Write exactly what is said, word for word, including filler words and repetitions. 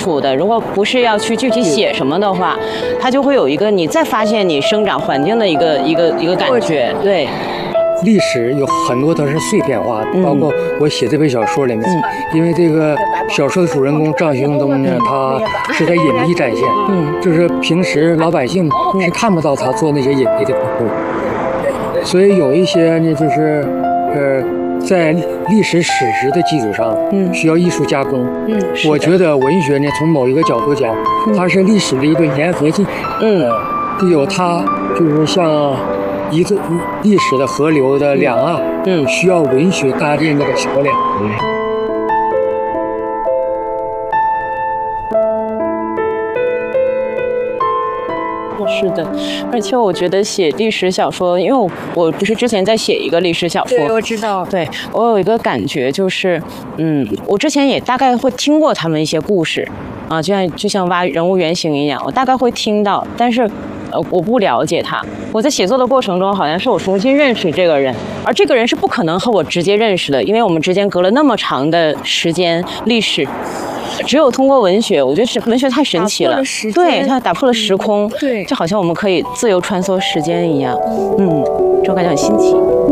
础的，如果不是要去具体写什么的话，它就会有一个你再发现你生长环境的一个一个一个感觉。对， 历史有很多都是碎片化的，包括我写这本小说里面，嗯、因为这个小说的主人公张学东呢，他是在隐蔽战线，嗯，就是平时老百姓是看不到他做那些隐蔽的工作，所以有一些呢，就是呃。在历史史实的基础上，嗯，需要艺术加工。嗯，我觉得文学呢，从某一个角度讲，它是历史的一个粘合剂。嗯，有它就是像一个历史的河流的两岸，嗯，需要文学搭建那个桥梁。嗯。 是的，而且我觉得写历史小说，因为我我不是之前在写一个历史小说， 对，我知道， 对我有一个感觉就是，嗯，我之前也大概会听过他们一些故事，啊，就像就像挖人物原型一样，我大概会听到，但是，呃，我不了解他。我在写作的过程中，好像是我重新认识这个人，而这个人是不可能和我直接认识的，因为我们之间隔了那么长的时间历史。只有通过文学，我觉得是文学太神奇了，对，它打破了时空， 对， 就好像我们可以自由穿梭时间一样，嗯，这种感觉很新奇。